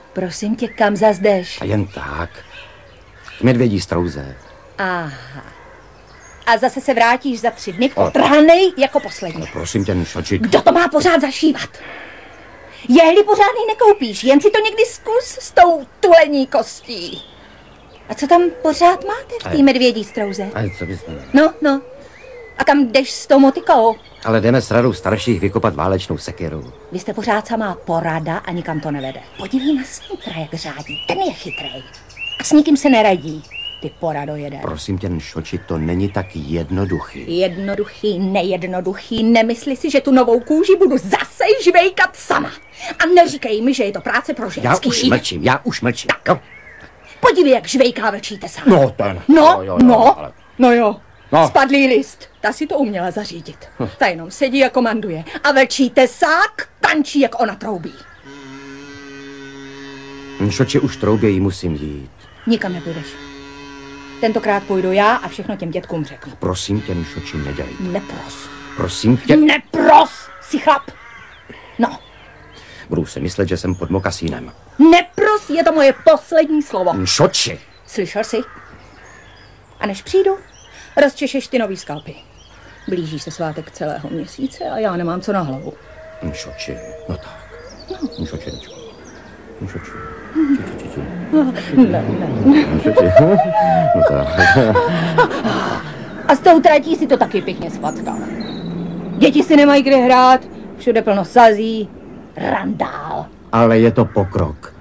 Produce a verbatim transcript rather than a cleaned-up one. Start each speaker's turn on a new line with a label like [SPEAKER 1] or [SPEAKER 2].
[SPEAKER 1] Prosím tě, kam zas jdeš?
[SPEAKER 2] A jen tak. K medvědí strouze.
[SPEAKER 1] Aha. A zase se vrátíš za tři dny potrhanej jako poslední.
[SPEAKER 2] No, prosím tě, Nšoči.
[SPEAKER 1] Kdo to má pořád zašívat? Jehly pořádný nekoupíš, jen si to někdy zkus s tou tulení kostí. A co tam pořád máte v té medvědí strouze?
[SPEAKER 2] Ale co bys...
[SPEAKER 1] No, no. A kam jdeš s tou motikou?
[SPEAKER 2] Ale jdeme s radou starších vykopat válečnou sekiru.
[SPEAKER 1] Vy jste pořád samá porada a nikam to nevede. Podívej na snítra, jak řádí. Ten je chytrej. A s nikým se neradí. Ty porado jede.
[SPEAKER 2] Prosím tě, Nšoči, to není tak jednoduchý.
[SPEAKER 1] Jednoduchý, nejednoduchý. Nemysli si, že tu novou kůži budu zase žvejkat sama. A neříkej mi, že je to práce pro ženský.
[SPEAKER 2] Já už mlčím, já už mlčím.
[SPEAKER 1] Tak. No. Podívej, jak žvejká vlčíte sám.
[SPEAKER 2] No, ten.
[SPEAKER 1] No,
[SPEAKER 2] jo, jo,
[SPEAKER 1] no,
[SPEAKER 2] ale...
[SPEAKER 1] no jo.
[SPEAKER 2] No.
[SPEAKER 1] Spadlý list. Ta si to uměla zařídit. Hm. Ta jenom sedí a komanduje. A vlčí tesák tančí, jak ona troubí.
[SPEAKER 2] Nšoči, už troubějí, musím jít.
[SPEAKER 1] Nikam nepůjdeš. Tentokrát půjdu já a všechno těm dětkům řeknu.
[SPEAKER 2] Prosím tě, Nšoči, nedělej to.
[SPEAKER 1] Nepros.
[SPEAKER 2] Prosím tě.
[SPEAKER 1] Nepros, si chlap. No.
[SPEAKER 2] Budu si myslet, že jsem pod mokasínem.
[SPEAKER 1] Nepros, je to moje poslední slovo.
[SPEAKER 2] Nšoči.
[SPEAKER 1] Slyšel jsi? A než přijdu, rozčešeš ty nový skalpy. Blíží se svátek celého měsíce a já nemám co na hlavu.
[SPEAKER 2] Nšoči, no tak. No. Nšočenčko. Nšoči.
[SPEAKER 1] Ne, ne.
[SPEAKER 2] Nšoči. No tak.
[SPEAKER 1] A s tou tratí si to taky pěkně svackal. Děti si nemají kde hrát, všude plno sazí, randál.
[SPEAKER 2] Ale je to pokrok.